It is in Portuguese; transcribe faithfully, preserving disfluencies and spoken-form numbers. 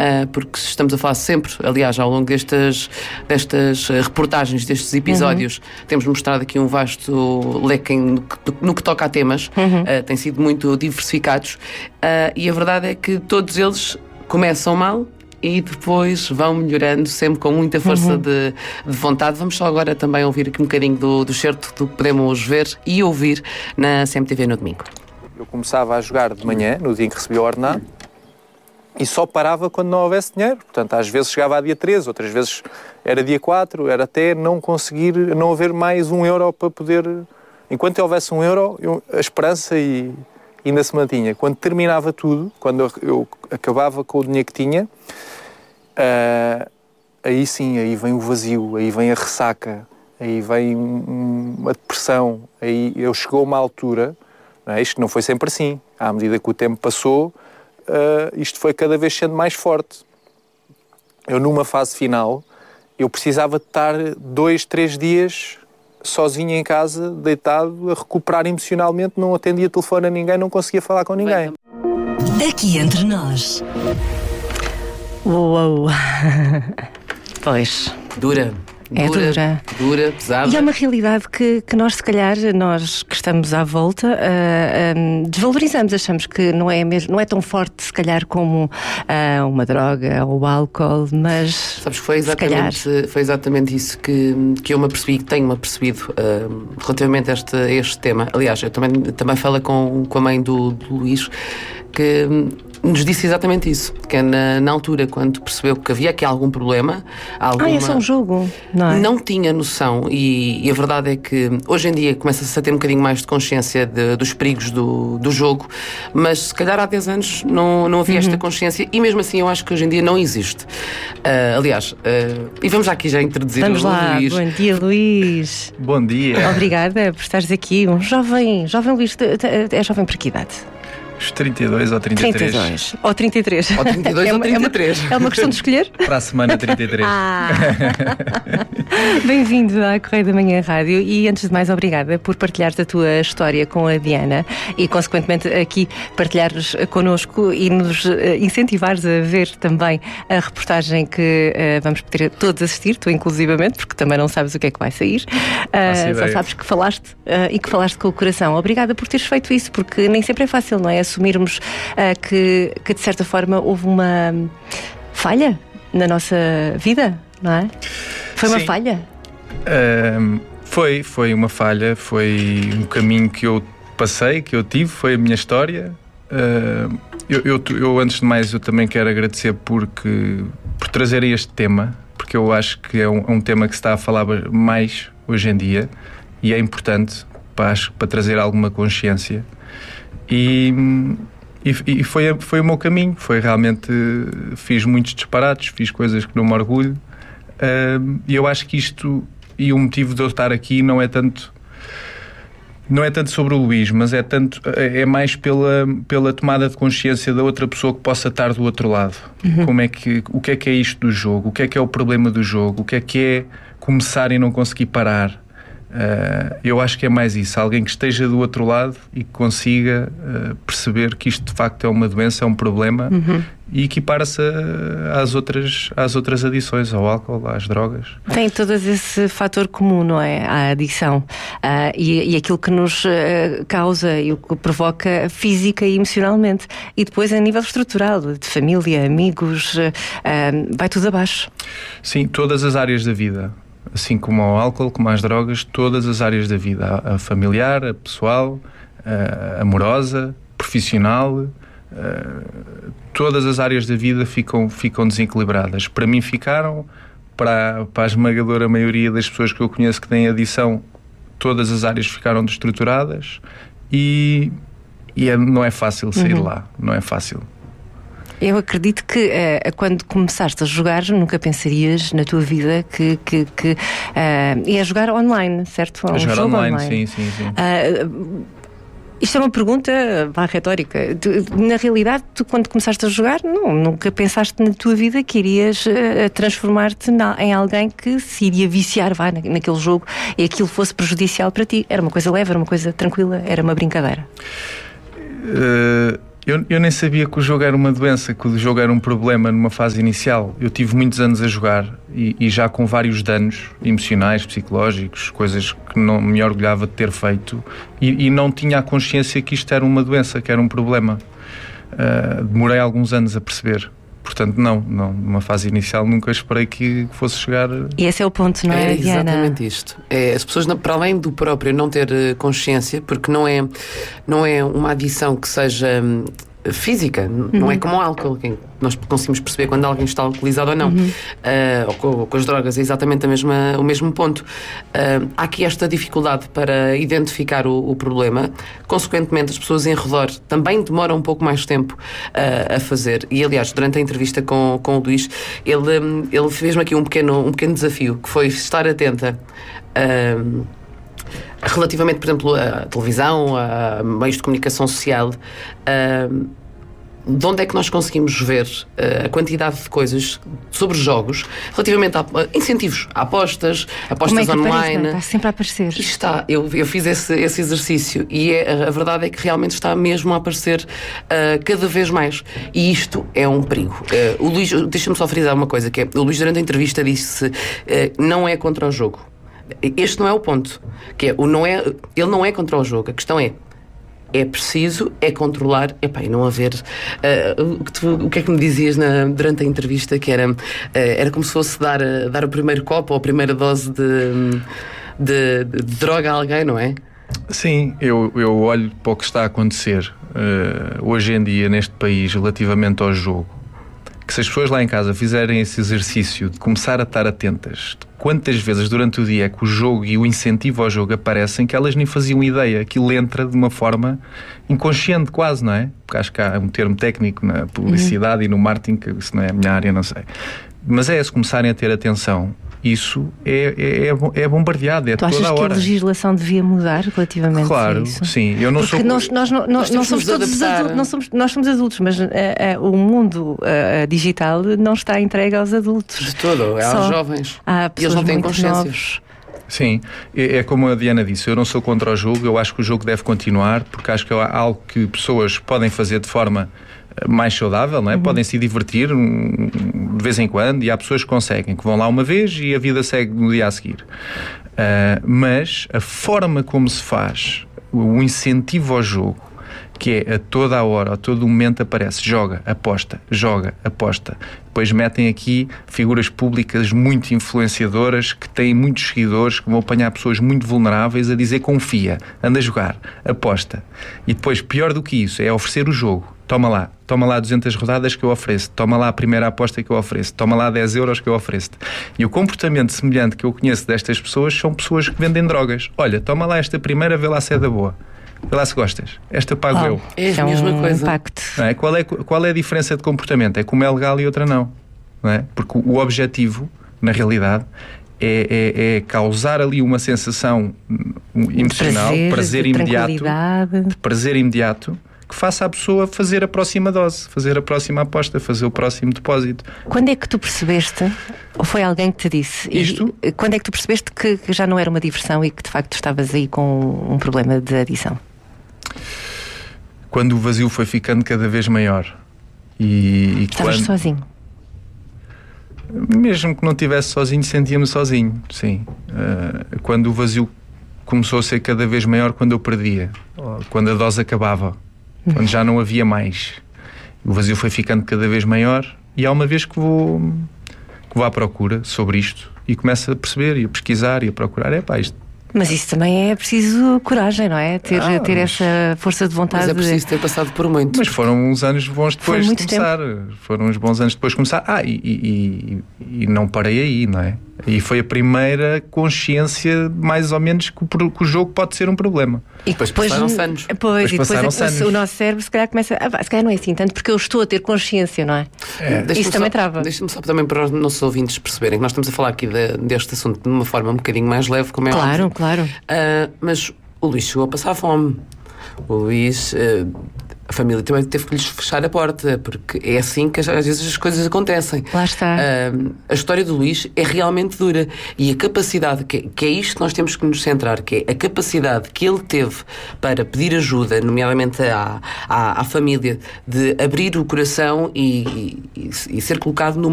uh, porque estamos a falar sempre, aliás, ao longo destas, destas reportagens, destes episódios, uhum. temos mostrado aqui um vasto leque em, no, que, no que toca a temas, uhum. uh, têm sido muito diversificados, uh, e a verdade é que todos eles começam mal e depois vão melhorando, sempre com muita força uhum. de, de vontade. Vamos só agora também ouvir aqui um bocadinho do, do certo do que podemos ver e ouvir na C M T V no domingo. Eu começava a jogar de manhã, no dia em que recebia o ordenado, e só parava quando não houvesse dinheiro. Portanto, às vezes chegava a dia treze, outras vezes era dia quatro, era até não conseguir, não haver mais um euro para poder... Enquanto houvesse um euro, eu, a esperança e, ainda se mantinha. Quando terminava tudo, quando eu, eu acabava com o dinheiro que tinha, uh, aí sim, aí vem o vazio, aí vem a ressaca, aí vem um, uma depressão, aí eu chegou a uma altura, não é? Isto não foi sempre assim. À medida que o tempo passou, uh, isto foi cada vez sendo mais forte. Eu, numa fase final, eu precisava de estar dois, três dias sozinho em casa, deitado, a recuperar emocionalmente, não atendia telefone a ninguém, não conseguia falar com ninguém. Aqui entre nós. Uou! Pois. Dura. É dura, dura. Dura, pesada. E é uma realidade que, que nós, se calhar, nós que estamos à volta, uh, um, desvalorizamos. Achamos que não é, mesmo, não é tão forte, se calhar, como uh, uma droga ou o álcool, mas. Sabes que foi exatamente, foi exatamente isso que, que eu me apercebi, que tenho-me apercebido uh, relativamente a este, a este tema. Aliás, eu também, também falo com, com a mãe do, do Luís, que nos disse exatamente isso, que na, na altura, quando percebeu que havia aqui algum problema, alguma... Ah, é só um jogo, não é? Não tinha noção, e, e a verdade é que hoje em dia começa-se a ter um bocadinho mais de consciência de, dos perigos do, do jogo, mas se calhar há dez anos não, não havia uhum. esta consciência, e mesmo assim eu acho que hoje em dia não existe. Uh, aliás, uh, e vamos aqui já introduzir vamos o lá. Luís. Bom dia, Luís. Bom dia. Obrigada por estares aqui. Um jovem, jovem Luís, é jovem para que idade? Os trinta e dois ou trinta e três. trinta e dois. Ou trinta e três. Ou trinta e dois é ou uma, trinta e três. É uma, é uma questão de escolher? Para a semana trinta e três. Ah. Bem-vindo à Correio da Manhã Rádio e, antes de mais, obrigada por partilhares a tua história com a Diana e, consequentemente, aqui partilhares connosco e nos incentivares a ver também a reportagem que uh, vamos poder todos assistir, tu inclusivamente, porque também não sabes o que é que vai sair. Uh, só sabes que falaste uh, e que falaste com o coração. Obrigada por teres feito isso, porque nem sempre é fácil, não é? Assumirmos uh, que, que, de certa forma, houve uma falha na nossa vida, não é? Foi uma Sim. falha? Uh, foi, foi uma falha, foi um caminho que eu passei, que eu tive, foi a minha história. Uh, eu, eu, eu, antes de mais, eu também quero agradecer porque, por trazer este tema, porque eu acho que é um, é um tema que se está a falar mais hoje em dia e é importante para, para trazer alguma consciência. E, e, e foi, foi o meu caminho. Foi realmente, fiz muitos disparates, fiz coisas que não me orgulho, uh, e eu acho que isto, e o motivo de eu estar aqui não é tanto não é tanto sobre o Luís, mas é, tanto, é mais pela, pela tomada de consciência da outra pessoa que possa estar do outro lado. Uhum. Como é que, o que é que é isto do jogo? O que é que é o problema do jogo? O que é que é começar e não conseguir parar? Uh, eu acho que é mais isso, alguém que esteja do outro lado e que consiga uh, perceber que isto de facto é uma doença, é um problema, uhum. e equipara-se às outras, às outras adições, ao álcool, às drogas. Tem todo esse fator comum, não é? A adição, uh, e, e aquilo que nos uh, causa e o que provoca física e emocionalmente, e depois a nível estrutural, de família, amigos, uh, uh, vai tudo abaixo. Sim, todas as áreas da vida. Assim como ao álcool, como às drogas, todas as áreas da vida, a familiar, a pessoal, a amorosa, profissional, todas as áreas da vida ficam, ficam desequilibradas. Para mim ficaram, para, para a esmagadora maioria das pessoas que eu conheço que têm adição, todas as áreas ficaram destruturadas e, e é, não é fácil sair uhum. lá, não é fácil. Eu acredito que uh, quando começaste a jogar nunca pensarias na tua vida que, que, que uh, ia jogar online, certo? Um a jogar jogo online, online, sim, sim, sim. Uh, isto é uma pergunta pá, retórica. Tu, na realidade, tu quando começaste a jogar, não, nunca pensaste na tua vida que irias uh, transformar-te na, em alguém que se iria viciar vá, na, naquele jogo e aquilo fosse prejudicial para ti. Era uma coisa leve, era uma coisa tranquila, era uma brincadeira. Uh... Eu, eu nem sabia que o jogo era uma doença, que o jogo era um problema numa fase inicial. Eu tive muitos anos a jogar e, e já com vários danos emocionais, psicológicos, coisas que não me orgulhava de ter feito, e, e não tinha a consciência que isto era uma doença, que era um problema. Uh, demorei alguns anos a perceber. Portanto, não, não, numa fase inicial nunca esperei que fosse chegar. E esse é o ponto, não é, é Diana? exatamente isto. É, as pessoas, para além do próprio não ter consciência, porque não é, não é uma adição que seja física, uhum. não é como o álcool, que nós conseguimos perceber quando alguém está alcoolizado ou não, uhum. uh, ou, com, ou com as drogas, é exatamente a mesma, o mesmo ponto. Uh, há aqui esta dificuldade para identificar o, o problema, consequentemente as pessoas em redor também demoram um pouco mais tempo uh, a fazer, e aliás, durante a entrevista com, com o Luís, ele, ele fez-me aqui um pequeno, um pequeno desafio, que foi estar atenta uh, relativamente, por exemplo, à televisão, a meios de comunicação social, uh, de onde é que nós conseguimos ver uh, a quantidade de coisas sobre jogos relativamente a uh, incentivos, a apostas, apostas Como é que online. Aparece, está sempre a aparecer. Está, eu, eu fiz esse, esse exercício e é, a verdade é que realmente está mesmo a aparecer uh, cada vez mais. E isto é um perigo. Uh, o Luís, deixa-me só frisar uma coisa, que é, o Luís durante a entrevista disse uh, não é contra o jogo. Este não é o ponto, que é, o não é, ele não é contra o jogo, a questão é é preciso, é controlar, epá, e não haver uh, o, que tu, o que é que me dizias na, durante a entrevista, que era, uh, era como se fosse dar, uh, dar o primeiro copo ou a primeira dose de, de, de, de droga a alguém, não é? Sim, eu, eu olho para o que está a acontecer uh, hoje em dia neste país relativamente ao jogo, que se as pessoas lá em casa fizerem esse exercício de começar a estar atentas de quantas vezes durante o dia é que o jogo e o incentivo ao jogo aparecem, que elas nem faziam ideia, aquilo entra de uma forma inconsciente quase, não é? Porque acho que há um termo técnico na publicidade uhum. e no marketing, que isso não é a minha área, não sei. Mas é, se começarem a ter atenção, isso é, é, é bombardeado, é tu toda a hora. Tu achas que a legislação devia mudar relativamente claro, a isso? Claro, sim. Eu não Porque sou... nós, nós, nós, nós, nós somos todos adultos, não somos, nós somos adultos, mas uh, uh, o mundo uh, digital não está entregue aos adultos. De todo, é Só aos jovens. Há e eles não têm consciência. Novos. Sim, é, é como a Diana disse, eu não sou contra o jogo, eu acho que o jogo deve continuar, porque acho que é algo que pessoas podem fazer de forma mais saudável, não é? Uhum. Podem se divertir um, de vez em quando, e há pessoas que conseguem, que vão lá uma vez e a vida segue no dia a seguir. Uh, mas a forma como se faz o incentivo ao jogo, que é a toda a hora, a todo momento aparece, joga, aposta, joga, aposta. Depois metem aqui figuras públicas muito influenciadoras, que têm muitos seguidores, que vão apanhar pessoas muito vulneráveis a dizer confia, anda a jogar, aposta. E depois, pior do que isso, é oferecer o jogo. Toma lá, toma lá duzentas rodadas que eu ofereço, toma lá a primeira aposta que eu ofereço, toma lá dez euros que eu ofereço. E o comportamento semelhante que eu conheço destas pessoas são pessoas que vendem drogas. Olha, toma lá esta primeira, vê lá se é da boa. Vê lá se gostas. Esta pago oh, eu. É a mesma um coisa. Impacto. Não é? Qual é, qual é a diferença de comportamento? É que uma é legal e outra não. Não é? Porque o objetivo, na realidade, é, é, é causar ali uma sensação emocional, prazer, prazer de imediato, de prazer imediato, que faça a pessoa fazer a próxima dose, fazer a próxima aposta, fazer o próximo depósito. Quando é que tu percebeste, ou foi alguém que te disse, isto? E, quando é que tu percebeste que já não era uma diversão e que de facto estavas aí com um problema de adição? Quando o vazio foi ficando cada vez maior. E, e estavas quando... sozinho? Mesmo que não estivesse sozinho, sentia-me sozinho, sim. Uh, quando o vazio começou a ser cada vez maior, quando eu perdia, quando a dose acabava, quando já não havia mais. O vazio foi ficando cada vez maior, e há uma vez que vou, que vou à procura sobre isto e começo a perceber e a pesquisar e a procurar. É pá, isto. Mas isso também é preciso coragem, não é? Ter, ah, ter essa força de vontade. Mas é preciso ter passado por muito. Mas foram uns anos bons depois de começar. Tempo. Foram uns bons anos depois de começar. Ah, e, e, e, e não parei aí, não é? E foi a primeira consciência, mais ou menos, que o, que o jogo pode ser um problema. E depois passaram-se anos. Pois, depois e depois passaram-se a, anos. o nosso cérebro se calhar começa. Ah, se calhar não é assim tanto, porque eu estou a ter consciência, não é? é. Isso também trava. Deixa-me só também para os nossos ouvintes perceberem que nós estamos a falar aqui de, deste assunto de uma forma um bocadinho mais leve, como é Claro, óbvio. claro. Uh, mas o Luís chegou a passar fome. O Luís uh, a família também teve que lhes fechar a porta, porque é assim que às vezes as coisas acontecem. Lá está. Uh, a história do Luís é realmente dura, e a capacidade, que, que é isto que nós temos que nos centrar, que é a capacidade que ele teve para pedir ajuda, nomeadamente à, à, à família, de abrir o coração e, e, e ser colocado numa